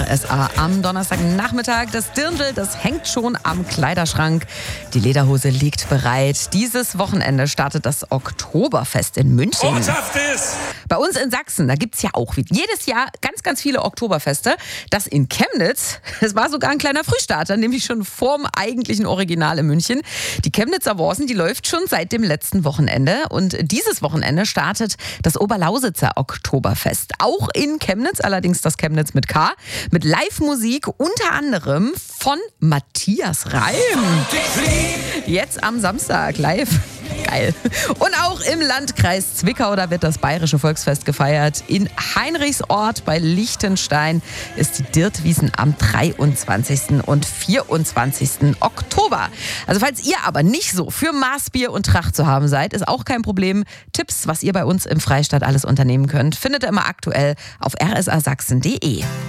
RSA am Donnerstagnachmittag. Das Dirndl, das hängt schon am Kleiderschrank. Die Lederhose liegt bereit. Dieses Wochenende startet das Oktoberfest in München. Bei uns in Sachsen, da gibt's ja auch jedes Jahr ganz viele Oktoberfeste. Das in Chemnitz, das war sogar ein kleiner Frühstarter, nämlich schon vorm eigentlichen Original in München. Die Chemnitzer Warsen, die läuft schon seit dem letzten Wochenende. Und dieses Wochenende startet das Oberlausitzer Oktoberfest. Auch in Chemnitz, allerdings das Chemnitz mit K, mit Live-Musik unter anderem von Matthias Reim. Jetzt am Samstag live. Geil. Und auch im Landkreis Zwickau, da wird das Bayerische Volksfest gefeiert. In Heinrichsort bei Liechtenstein ist die Dirtwiesen am 23. und 24. Oktober. Also falls ihr aber nicht so für Maßbier und Tracht zu haben seid, ist auch kein Problem. Tipps, was ihr bei uns im Freistaat alles unternehmen könnt, findet ihr immer aktuell auf rsasachsen.de.